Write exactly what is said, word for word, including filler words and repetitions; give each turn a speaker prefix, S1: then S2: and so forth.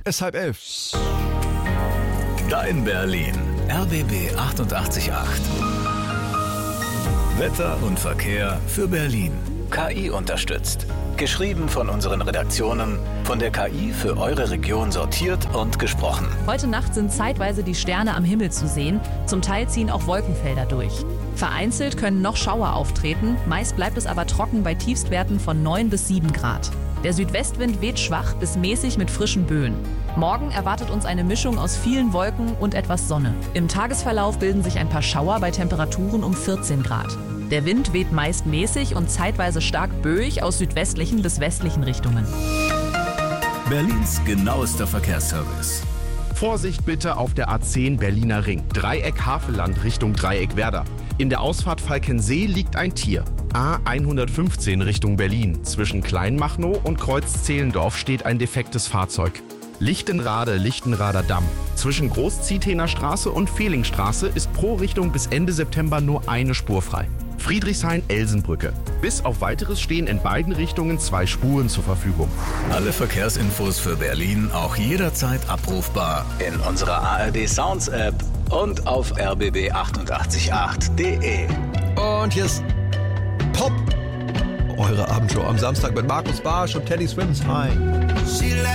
S1: Es ist halb elf.
S2: Dein Berlin. R B B achtundachtzig Komma acht. Wetter und Verkehr für Berlin. K I unterstützt. Geschrieben von unseren Redaktionen, von der K I für eure Region sortiert und gesprochen.
S3: Heute Nacht sind zeitweise die Sterne am Himmel zu sehen. Zum Teil ziehen auch Wolkenfelder durch. Vereinzelt können noch Schauer auftreten. Meist bleibt es aber trocken bei Tiefstwerten von neun bis sieben Grad. Der Südwestwind weht schwach bis mäßig mit frischen Böen. Morgen erwartet uns eine Mischung aus vielen Wolken und etwas Sonne. Im Tagesverlauf bilden sich ein paar Schauer bei Temperaturen um vierzehn Grad. Der Wind weht meist mäßig und zeitweise stark böig aus südwestlichen bis westlichen Richtungen.
S2: Berlins genauester Verkehrsservice.
S4: Vorsicht bitte auf der A zehn Berliner Ring. Dreieck Havelland Richtung Dreieck Werder. In der Ausfahrt Falkensee liegt ein Tier. A hundertfünfzehn Richtung Berlin. Zwischen Kleinmachnow und Kreuz Zehlendorf steht ein defektes Fahrzeug. Lichtenrade, Lichtenrader Damm. Zwischen Großzietener Straße und Fehlingstraße ist pro Richtung bis Ende September nur eine Spur frei. Friedrichshain-Elsenbrücke. Bis auf Weiteres stehen in beiden Richtungen zwei Spuren zur Verfügung.
S2: Alle Verkehrsinfos für Berlin auch jederzeit abrufbar in unserer A R D Sounds App und auf r b b achtundachtzig Komma acht punkt de.
S1: Und hier ist Pop. Eure Abendshow am Samstag mit Markus Barsch und Teddy Swims. Hi.